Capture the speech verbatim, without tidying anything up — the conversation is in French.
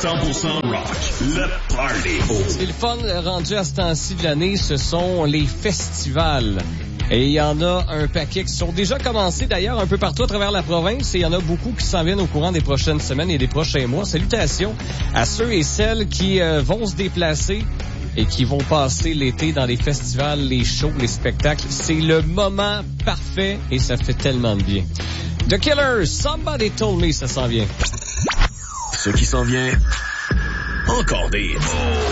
cent pour cent rock, le party. C'est le fun rendu à ce temps-ci de l'année, ce sont les festivals. Et il y en a un paquet qui sont déjà commencés d'ailleurs un peu partout à travers la province et il y en a beaucoup qui s'en viennent au courant des prochaines semaines et des prochains mois. Salutations à ceux et celles qui euh, vont se déplacer et qui vont passer l'été dans les festivals, les shows, les spectacles. C'est le moment parfait et ça fait tellement de bien. The Killers, Somebody Told Me, ça s'en vient. Ce qui s'en vient, encore des